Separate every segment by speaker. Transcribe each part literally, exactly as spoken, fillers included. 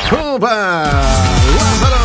Speaker 1: Oba! Lázaro!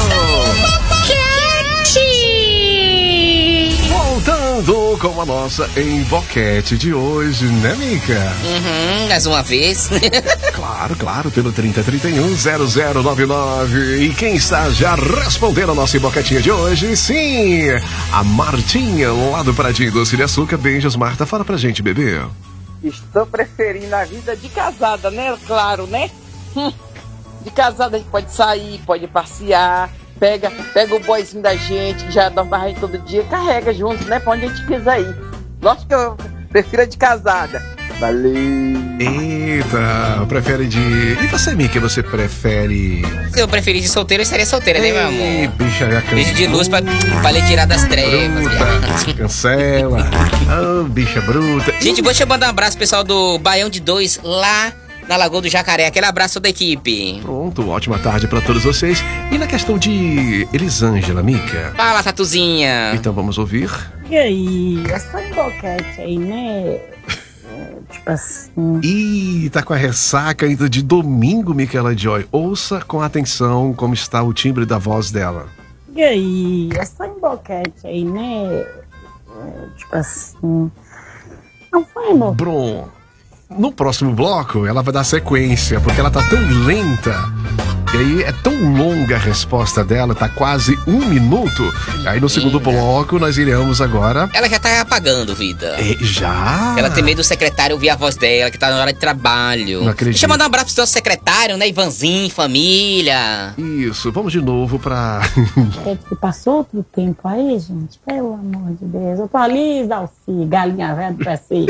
Speaker 1: Voltando com a nossa Emboquete de hoje, né, Mica?
Speaker 2: Uhum, mais uma vez.
Speaker 1: Claro, claro, pelo trinta, trinta e um, zero zero nove nove. E quem está já respondendo a nossa Emboquetinha de hoje? Sim, a Martinha, lá do Pradinho Doce de Açúcar. Beijos, Marta. Fala pra gente, bebê.
Speaker 3: Estou preferindo a vida de casada, né? Claro, né? Hum. De casada a gente pode sair, pode passear, pega, pega o boyzinho da gente, que já dorme barra todo dia, carrega junto, né? Pra onde a gente quiser ir. Lógico que eu prefiro a de casada. Valeu!
Speaker 1: Eita, prefere de... E você, Mica, você prefere...
Speaker 2: Se eu preferisse solteiro, eu estaria solteira, né, meu amor?
Speaker 1: Bicha, já cansou.
Speaker 2: Beijo de luz pra, pra lhe tirar das trevas.
Speaker 1: Bruta, cancela. Ah, bicha bruta.
Speaker 2: Gente, deixa eu mandar um abraço pro pessoal do Baião de Dois, lá na Lagoa do Jacaré. Aquele abraço da equipe.
Speaker 1: Pronto, ótima tarde pra todos vocês. E na questão de Elisângela, Mica?
Speaker 2: Fala, Tatuzinha.
Speaker 1: Então vamos ouvir.
Speaker 4: E aí, essa Emboquete aí, né? Tipo assim.
Speaker 1: Ih, tá com a ressaca ainda de domingo, Micaela Joy. Ouça com atenção como está o timbre da voz dela.
Speaker 4: E aí, essa Emboquete aí, né? Tipo assim. Não foi, amor?
Speaker 1: Brum. No próximo bloco, ela vai dar sequência, porque ela tá tão lenta. E aí é tão longa a resposta dela, tá quase um minuto. Aí no segundo bloco nós iremos agora...
Speaker 2: Ela já tá apagando, vida.
Speaker 1: É, já?
Speaker 2: Ela tem medo do secretário ouvir a voz dela, que tá na hora de trabalho.
Speaker 1: Não acredito.
Speaker 2: Deixa eu mandar um abraço pro seu secretário, né? Ivanzinho, família.
Speaker 1: Isso, vamos de novo pra...
Speaker 4: É que passou outro tempo aí, gente. Pelo amor de Deus. Eu tô ali, Dalci, galinha velha do P C.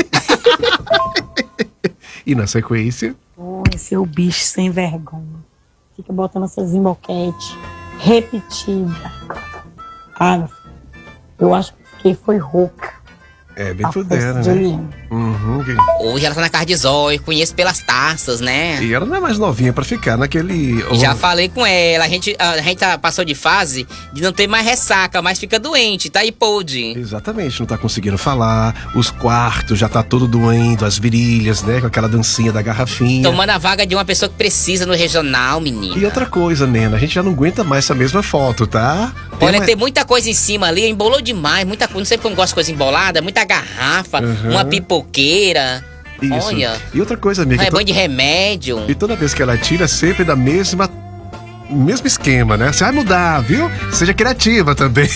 Speaker 1: E na sequência...
Speaker 4: Oi, seu bicho sem vergonha. Fica botando essas emboquetes repetida. Ah, meu filho, eu acho que foi rouca.
Speaker 1: É, bem fudera, né? Uhum.
Speaker 2: Hoje ela tá na casa de zóio, conheço pelas taças, né?
Speaker 1: E ela não é mais novinha pra ficar naquele...
Speaker 2: Já falei com ela, a gente, a gente passou de fase de não ter mais ressaca, mas fica doente, tá aí, pôde.
Speaker 1: Exatamente, não tá conseguindo falar, os quartos já tá todo doendo, as virilhas, né, com aquela dancinha da garrafinha.
Speaker 2: Tomando a vaga de uma pessoa que precisa no regional, menina.
Speaker 1: E outra coisa, Nena, a gente já não aguenta mais essa mesma foto, tá?
Speaker 2: Tem Olha, uma... tem muita coisa em cima ali, embolou demais, muita coisa, não sei porque eu não gosto de coisa embolada, muita garrafa, uhum. Uma pipoqueira.
Speaker 1: Isso.
Speaker 2: Olha.
Speaker 1: E outra coisa, amiga.
Speaker 2: É banho to... de remédio.
Speaker 1: E toda vez que ela tira, sempre da mesma... mesmo esquema, né? Você vai mudar, viu? Seja criativa também.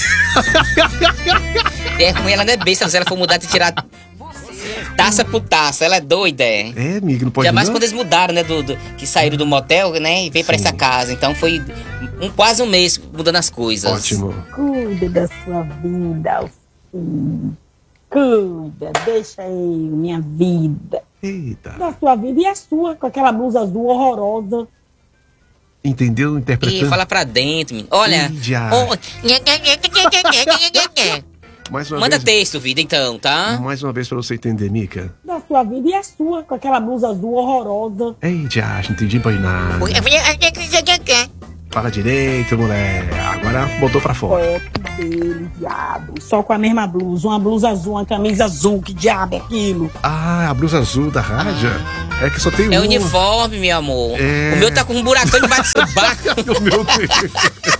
Speaker 2: É ruim, ela não é besta, se ela for mudar, tem que tirar taça por taça, ela é doida, é.
Speaker 1: É, amiga, não pode
Speaker 2: Já mais
Speaker 1: não?
Speaker 2: quando eles mudaram, né, do, do, que saíram do motel, né, e veio pra essa casa. Então foi um, quase um mês mudando as coisas.
Speaker 1: Ótimo.
Speaker 4: Cuida da sua vida, Alcim. Cuida, deixa aí minha vida.
Speaker 1: Eita.
Speaker 4: Da sua vida e a sua, com aquela blusa azul horrorosa.
Speaker 1: Entendeu? Interpretando?
Speaker 2: Ih, fala pra dentro, menino. Olha. Oh...
Speaker 1: Mais uma
Speaker 2: Manda
Speaker 1: vez...
Speaker 2: texto, vida, então, tá?
Speaker 1: Mais uma vez pra você entender, Mica.
Speaker 4: Da sua vida e a sua, com aquela blusa azul horrorosa.
Speaker 1: Ei, já, não entendi pra nada. Fala direito, mulher. Agora botou pra fora.
Speaker 4: Foto dele, diabo. Só com a mesma blusa. Uma blusa azul, uma camisa azul. Que diabo é aquilo?
Speaker 1: Ah, a blusa azul da Rádia. Ah. É que só tem um.
Speaker 2: É uniforme, meu amor.
Speaker 1: É...
Speaker 2: O meu tá com um buracão debaixo do sobaco.
Speaker 1: Meu Deus.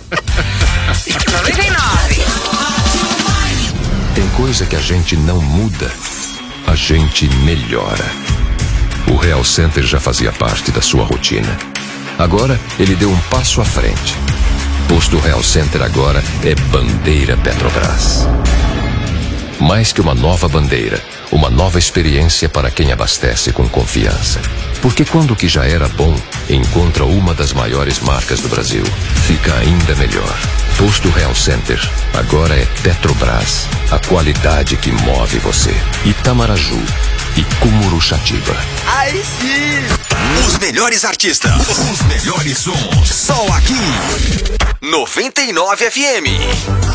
Speaker 5: Tem coisa que a gente não muda, a gente melhora. O Real Center já fazia parte da sua rotina. Agora, ele deu um passo à frente. Posto Real Center agora é bandeira Petrobras. Mais que uma nova bandeira, uma nova experiência para quem abastece com confiança. Porque quando o que já era bom encontra uma das maiores marcas do Brasil, fica ainda melhor. Posto Real Center agora é Petrobras, a qualidade que move você. Itamaraju e Cumuruxatiba.
Speaker 6: Aí sim! Os melhores artistas, os melhores sons, só aqui, noventa e nove F M.